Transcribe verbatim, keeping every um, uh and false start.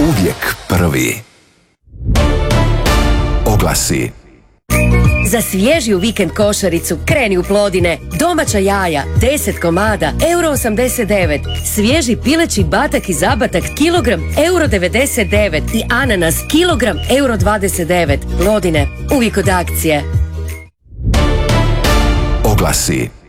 Uvijek prvi. Oglasi. Za svježiju vikend košaricu kreni u Plodine. Domaća jaja deset komada euro osamdeset devet. Svježi pileći batak i zabatak kilogram euro devedeset devet i ananas kilogram euro dvadeset devet. Plodine, uvijek od akcije. Oglasi.